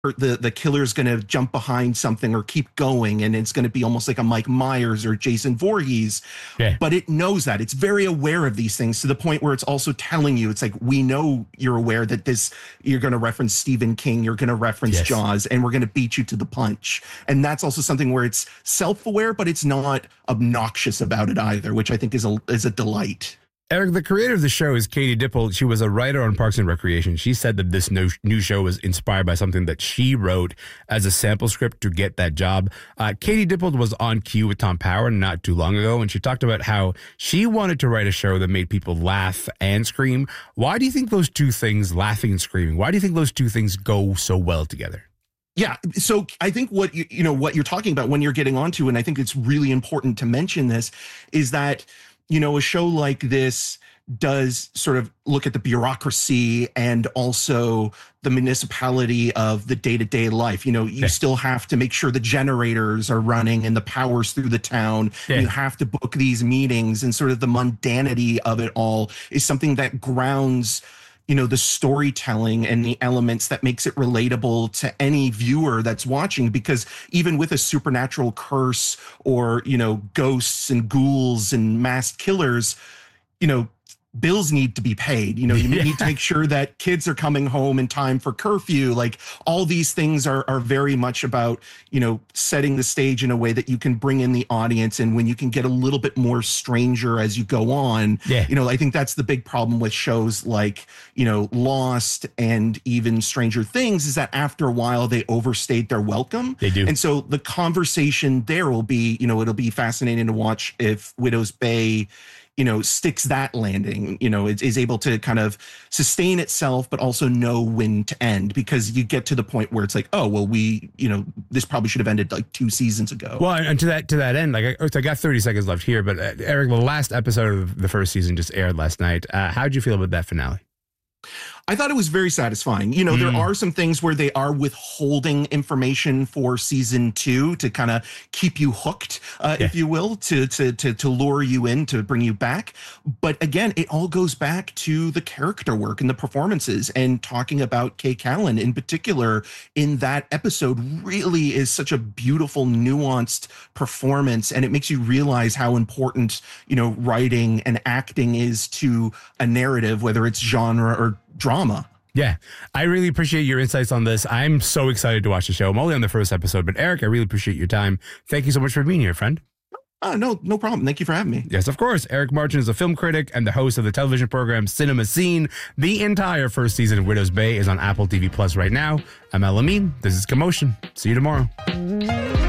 the killer's going to jump behind something or keep going, and it's going to be almost like a Mike Myers or Jason Voorhees. Yeah. But it knows that. It's very aware of these things to the point where it's also telling you, it's like, we know you're aware that you're going to reference Stephen King, you're going to reference Jaws, and we're going to beat you to the punch. And that's also something where it's self-aware, but it's not obnoxious about it either, which I think is a delight. Eric, the creator of the show is Katie Dippold. She was a writer on Parks and Recreation. She said that this new show was inspired by something that she wrote as a sample script to get that job. Katie Dippold was on Q with Tom Power not too long ago, and she talked about how she wanted to write a show that made people laugh and scream. Why do you think those two things, laughing and screaming, why do you think those two things go so well together? Yeah. So I think what what you're talking about when you're getting onto, and I think it's really important to mention this, is that a show like this does sort of look at the bureaucracy and also the municipality of the day-to-day life. You still have to make sure the generators are running and the power's through the town. You have to book these meetings, and sort of the mundanity of it all is something that grounds the storytelling and the elements that makes it relatable to any viewer that's watching, because even with a supernatural curse or, ghosts and ghouls and masked killers, bills need to be paid. You need to make sure that kids are coming home in time for curfew. Like, all these things are very much about, setting the stage in a way that you can bring in the audience. And when you can get a little bit more stranger as you go on, I think that's the big problem with shows like, Lost and even Stranger Things, is that after a while they overstayed their welcome. They do. And so the conversation there will be, it'll be fascinating to watch if Widow's Bay sticks that landing, is able to kind of sustain itself, but also know when to end, because you get to the point where it's like, oh, well, this probably should have ended like 2 seasons ago. Well, and to that end, like I got 30 seconds left here, but Eric, the last episode of the first season just aired last night. How'd you feel about that finale? I thought it was very satisfying. There are some things where they are withholding information for season 2 to kind of keep you hooked, if you will, to lure you in, to bring you back. But again, it all goes back to the character work and the performances, and talking about Kay Callan in particular in that episode really is such a beautiful, nuanced performance. And it makes you realize how important, writing and acting is to a narrative, whether it's genre or drama. Yeah, I really appreciate your insights on this. I'm so excited to watch the show. I'm only on the first episode, but Eric, I really appreciate your time. Thank you so much for being here, friend. No problem. Thank you for having me. Yes, of course. Eric Martin is a film critic and the host of the television program Cinema Scene. The entire first season of Widow's Bay is on Apple TV Plus right now. I'm Al Amin. This is Commotion. See you tomorrow.